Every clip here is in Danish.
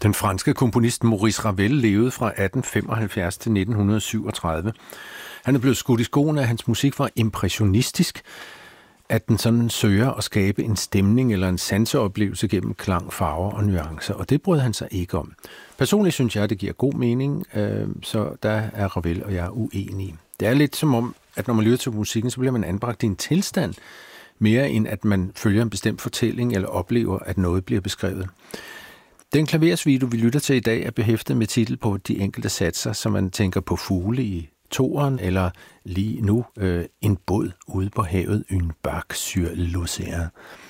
Den franske komponist Maurice Ravel levede fra 1875 til 1937. Han er blevet skudt i skoene, at hans musik var impressionistisk, at den sådan søger at skabe en stemning eller en sanseoplevelse gennem klang, farver og nuancer, og det brød han sig ikke om. Personligt synes jeg, det giver god mening, så der er Ravel og jeg uenige. Det er lidt som om, at når man lytter til musikken, så bliver man anbragt i en tilstand, mere end at man følger en bestemt fortælling eller oplever, at noget bliver beskrevet. Den klaversvideo, vi lytter til i dag, er behæftet med titel på de enkelte satser, som man tænker på fugle i toeren, eller lige nu en båd ude på havet, une barque sur l'océan.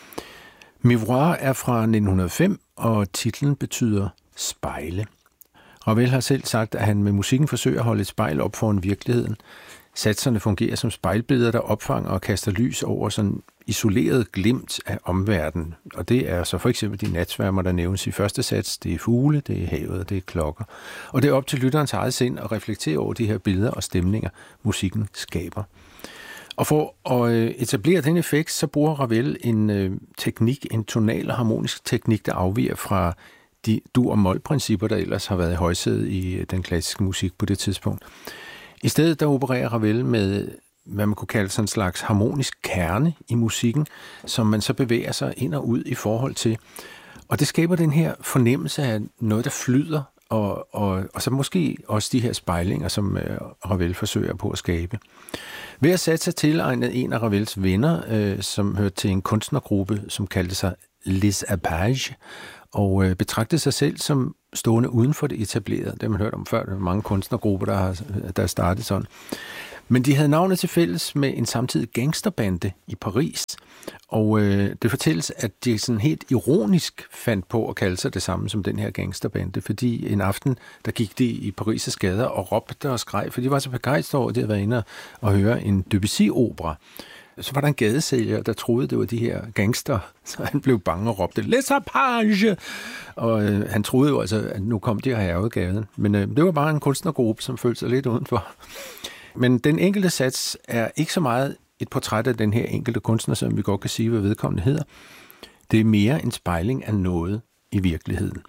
Miroir er fra 1905, og titlen betyder spejle. Ravel har selv sagt, at han med musikken forsøger at holde et spejl op foran virkeligheden. Satserne fungerer som spejlbilleder, der opfanger og kaster lys over sådan isoleret glimt af omverdenen. Og det er så for eksempel de natsværmer, der nævnes i første sats. Det er fugle, det er havet, det er klokker. Og det er op til lytterens eget sind at reflektere over de her billeder og stemninger, musikken skaber. Og for at etablere den effekt, så bruger Ravel en teknik, en tonal og harmonisk teknik, der afviger fra de dur- og mol-principper, der ellers har været i højsædet i den klassiske musik på det tidspunkt. I stedet der opererer Ravel med, hvad man kunne kalde sådan en slags harmonisk kerne i musikken, som man så bevæger sig ind og ud i forhold til. Og det skaber den her fornemmelse af noget, der flyder, og så måske også de her spejlinger, som Ravel forsøger på at skabe. Ved at sætte sig tilegnet en af Ravels venner, som hørte til en kunstnergruppe, som kaldte sig Les Apaches, og betragtede sig selv som stående uden for det etablerede. Det har man hørt om før. Der er mange kunstnergrupper, der er startet sådan. Men de havde navnet til fælles med en samtidig gangsterbande i Paris. Og det fortælles, at de sådan helt ironisk fandt på at kalde sig det samme som den her gangsterbande, fordi en aften, der gik de i Paris' gader og råbte og skreg, for de var så begejstrede over, at de havde været inde og høre en Debussy-opera. Så var der en gadesælger, der troede, det var de her gangster, så han blev bange og råbte, Les Apaches! Og han troede jo altså, at nu kom de og hærgede gaden. Men det var bare en kunstnergruppe, som følte sig lidt udenfor. Men den enkelte sats er ikke så meget et portræt af den her enkelte kunstner, som vi godt kan sige, hvad vedkommende hedder. Det er mere en spejling af noget i virkeligheden.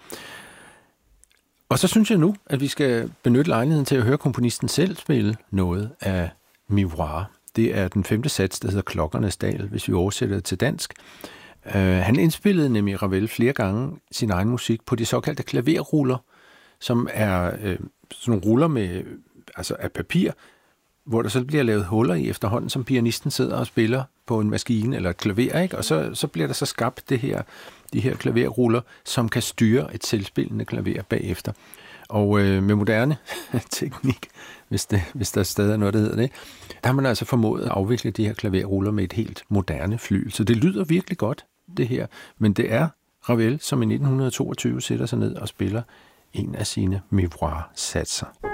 Og så synes jeg nu, at vi skal benytte lejligheden til at høre komponisten selv spille noget af Miroir. Det er den 5. sats, der hedder Klokkernes Dal, hvis vi oversætter det til dansk. Han indspillede nemlig Ravel flere gange sin egen musik på de såkaldte klaverruller, som er sådan nogle ruller med, altså af papir, hvor der så bliver lavet huller i efterhånden, som pianisten sidder og spiller på en maskine eller et klaver, ikke? Og så bliver der så skabt de her klaverruller, som kan styre et selvspillende klaver bagefter. Og med moderne teknik, hvis der stadig er noget, der hedder det, der har man altså formået at afvikle de her klaverruller med et helt moderne flyl. Så det lyder virkelig godt, det her. Men det er Ravel, som i 1922 sætter sig ned og spiller en af sine Miroir-satser.